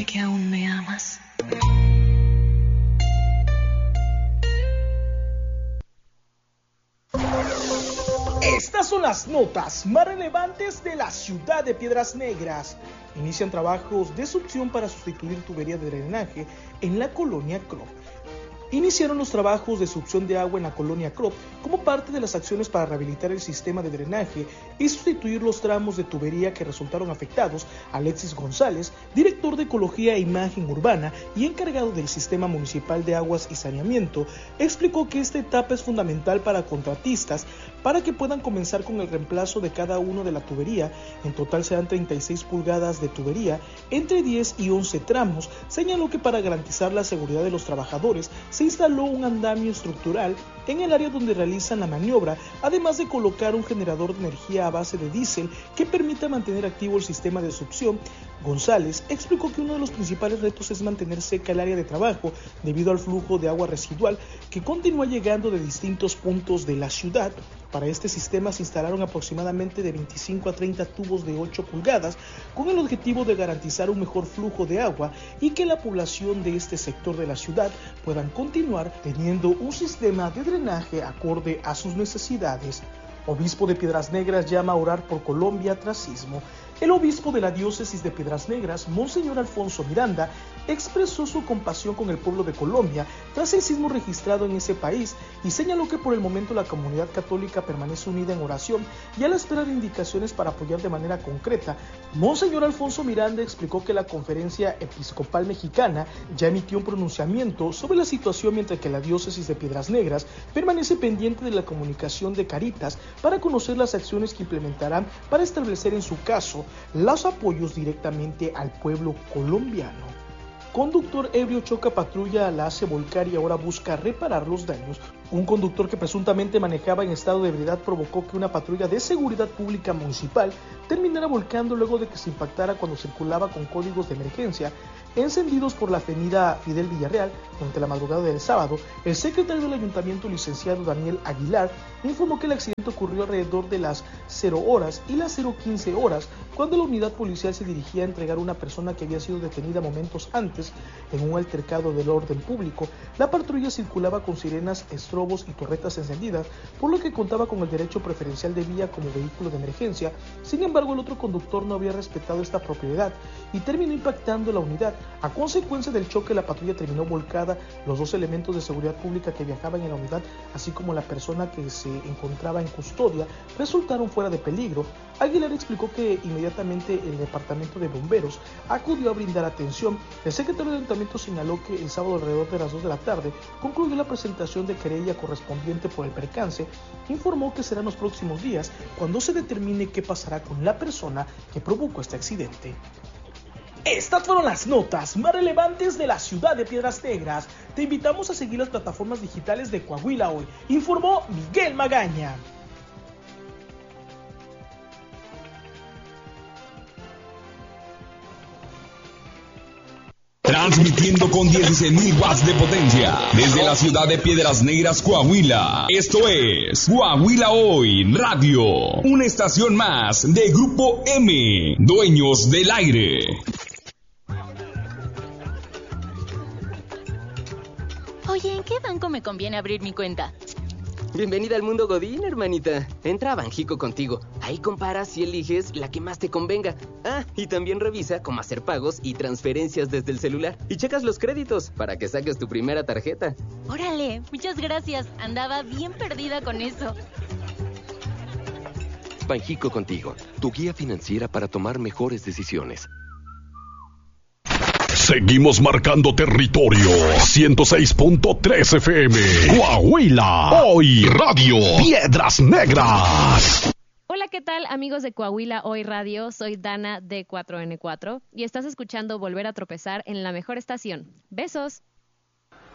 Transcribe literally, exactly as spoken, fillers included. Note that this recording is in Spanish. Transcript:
que aún me amas. Estas son las notas más relevantes de la ciudad de Piedras Negras. Inician trabajos de succión para sustituir tubería de drenaje en la colonia Crop. Iniciaron los trabajos de succión de agua en la colonia Crop como parte de las acciones para rehabilitar el sistema de drenaje y sustituir los tramos de tubería que resultaron afectados. Alexis González, director de Ecología e Imagen Urbana y encargado del Sistema Municipal de Aguas y Saneamiento, explicó que esta etapa es fundamental para contratistas para que puedan comenzar con el reemplazo de cada uno de la tubería. En total serán treinta y seis pulgadas de tubería entre diez y once tramos. Señaló que para garantizar la seguridad de los trabajadores se instaló un andamio estructural en el área donde realizan la maniobra, además de colocar un generador de energía a base de diésel que permita mantener activo el sistema de succión. González explicó que uno de los principales retos es mantener seca el área de trabajo debido al flujo de agua residual que continúa llegando de distintos puntos de la ciudad. Para este sistema se instalaron aproximadamente de veinticinco a treinta tubos de ocho pulgadas con el objetivo de garantizar un mejor flujo de agua y que la población de este sector de la ciudad puedan continuar teniendo un sistema de drenaje acorde a sus necesidades. Obispo de Piedras Negras llama a orar por Colombia tras sismo. El obispo de la diócesis de Piedras Negras, Monseñor Alfonso Miranda, expresó su compasión con el pueblo de Colombia tras el sismo registrado en ese país y señaló que por el momento la comunidad católica permanece unida en oración y a la espera de indicaciones para apoyar de manera concreta. Monseñor Alfonso Miranda explicó que la Conferencia Episcopal Mexicana ya emitió un pronunciamiento sobre la situación, mientras que la diócesis de Piedras Negras permanece pendiente de la comunicación de Caritas para conocer las acciones que implementarán para establecer en su caso los apoyos directamente al pueblo colombiano. Conductor ebrio choca patrulla, la hace volcar y ahora busca reparar los daños. Un conductor que presuntamente manejaba en estado de ebriedad provocó que una patrulla de seguridad pública municipal terminara volcando luego de que se impactara cuando circulaba con códigos de emergencia encendidos por la avenida Fidel Villarreal. Durante la madrugada del sábado, el secretario del ayuntamiento, licenciado Daniel Aguilar, informó que el accidente ocurrió alrededor de las cero horas y las cero quince horas, cuando la unidad policial se dirigía a entregar a una persona que había sido detenida momentos antes en un altercado del orden público. La patrulla circulaba con sirenas, estrobos y torretas encendidas, por lo que contaba con el derecho preferencial de vía como vehículo de emergencia. Sin embargo, el otro conductor no había respetado esta propiedad y terminó impactando la unidad. A consecuencia del choque, la patrulla terminó volcada. Los dos elementos de seguridad pública que viajaban en la unidad, así como la persona que se encontraba en custodia, resultaron fuera de peligro. Aguilar explicó que inmediatamente el departamento de bomberos acudió a brindar atención. El secretario del ayuntamiento señaló que el sábado alrededor de las dos de la tarde concluyó la presentación de querella correspondiente por el percance. Informó que serán los próximos días cuando se determine qué pasará con la persona que provocó este accidente. Estas fueron las notas más relevantes de la ciudad de Piedras Negras. Te invitamos a seguir las plataformas digitales de Coahuila Hoy, informó Miguel Magaña. Transmitiendo con dieciséis mil watts de potencia desde la ciudad de Piedras Negras, Coahuila. Esto es Coahuila Hoy Radio, una estación más de Grupo M, dueños del aire. Oye, ¿en qué banco me conviene abrir mi cuenta? Bienvenida al mundo Godín, hermanita. Entra a Banjico Contigo. Ahí comparas y eliges la que más te convenga. Ah, y también revisa cómo hacer pagos y transferencias desde el celular. Y checas los créditos para que saques tu primera tarjeta. Órale, muchas gracias. Andaba bien perdida con eso. Banjico Contigo, tu guía financiera para tomar mejores decisiones. Seguimos marcando territorio. ciento seis punto tres F M. Coahuila Hoy Radio. Piedras Negras. Hola, ¿qué tal, amigos de Coahuila Hoy Radio? Soy Dana de cuatro ene cuatro y estás escuchando Volver a Tropezar en la mejor estación. Besos.